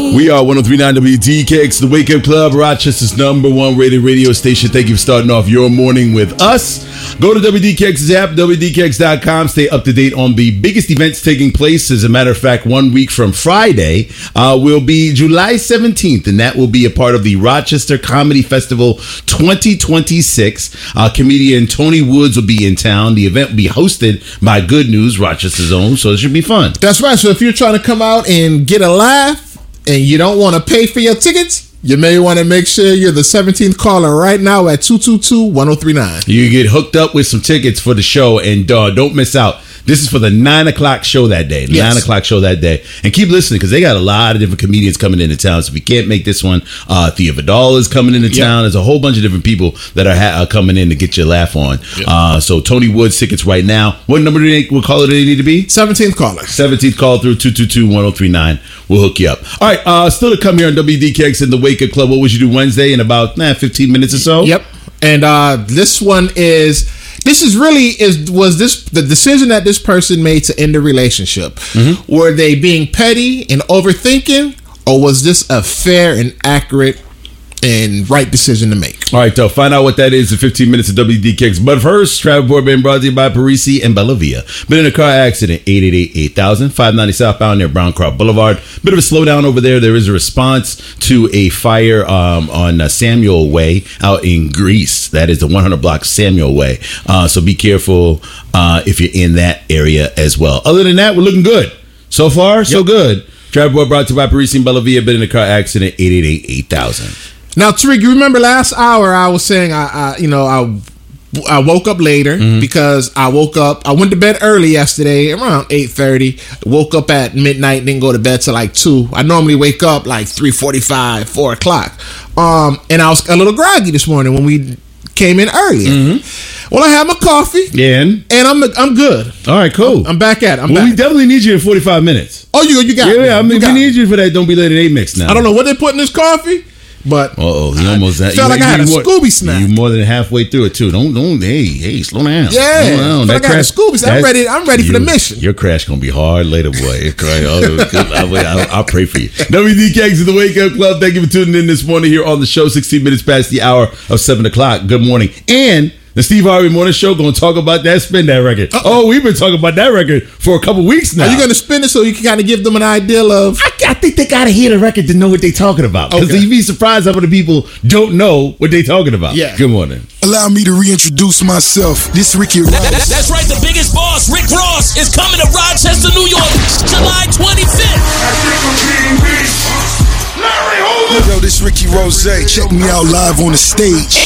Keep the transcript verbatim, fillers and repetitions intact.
We are one oh three point nine W D K X, the Wake Up Club, Rochester's number one rated radio station. Thank you for starting off your morning with us. Go to W D K X's app, W D K X dot com. Stay up to date on the biggest events taking place. As a matter of fact, one week from Friday uh, will be July seventeenth, and that will be a part of the Rochester Comedy Festival twenty twenty-six. Uh, comedian Tony Woods will be in town. The event will be hosted by Good News, Rochester's own, so it should be fun. That's right. So if you're trying to come out and get a laugh and you don't want to pay for your tickets, you may want to make sure you're the seventeenth caller right now at two two two, one oh three nine. You get hooked up with some tickets for the show, and uh, don't miss out. This is for the nine o'clock show that day. Yes. nine o'clock show that day. And keep listening, because they got a lot of different comedians coming into town. So if you can't make this one, uh, Thea Vidal is coming into Yep. town. There's a whole bunch of different people that are, ha- are coming in to get your laugh on. Yep. Uh, so Tony Woods tickets right now. What number do they, what caller do they need to be? seventeenth caller. seventeenth call through two two two, one oh three nine. We'll hook you up. All right, uh, still to come here on W D K X in the Wake Up Club. What would you do Wednesday in about nah, fifteen minutes or so? Yep. And uh, this one is... This is really is was this the decision that this person made to end a relationship? Mm-hmm. Were they being petty and overthinking, or was this a fair and accurate and right decision to make? All right, though, find out what that is in fifteen minutes of W D K X. But first, Travel Board being brought to you by Parisi and Bellavia. Been in a car accident, eight eight eight, eight thousand, five ninety southbound near Brown Cross Boulevard. Bit of a slowdown over there. There is a response to a fire um, on uh, Samuel Way out in Greece. That is the one hundred block Samuel Way. Uh, so be careful uh, if you're in that area as well. Other than that, we're looking good. So far, so Yep. good. Travel Board brought to you by Parisi and Bellavia. Been in a car accident, eight eight eight, eight thousand. Now, Tariq, you remember last hour I was saying I, I you know, I I woke up later mm-hmm. because I woke up. I went to bed early yesterday, around eight thirty. Woke up at midnight, didn't go to bed till like two. I normally wake up like three forty-five, four o'clock. Um, and I was a little groggy this morning when we came in earlier. Mm-hmm. Well, I had my coffee, yeah, and, and I'm I'm good. All right, cool. I'm back at it. I'm well, back. we definitely need you in forty-five minutes. Oh, you you got yeah, me. Yeah, I mean, you we me. need you for that. Don't be late at eight mix now. I don't know what they put in this coffee. But oh, he almost I felt like I had a more, Scooby snack. You more than halfway through it too. Don't don't hey hey slow down. Yeah, slow down. That like I had a Scooby snack. I'm ready. I'm ready you, for the mission. Your crash gonna be hard later, boy. I'll, I'll, I'll pray for you. W D K X is the Wake Up Club. Thank you for tuning in this morning here on the show. sixteen minutes past the hour of seven o'clock. Good morning. And the Steve Harvey Morning Show going to talk about that Spin That record. Uh-oh. Oh, we've been talking about that record for a couple weeks now. Are you going to spin it so you can kind of give them an idea of? I, I think they got to hear the record to know what they're talking about. Because okay. You'd be surprised how many people don't know what they're talking about. Yeah. Good morning. Allow me to reintroduce myself. This Ricky Ross. That, that, that's right. The biggest boss, Rick Ross, is coming to Rochester, New York, July twenty-fifth. Yo, this Ricky Rose. Check me out live on the stage.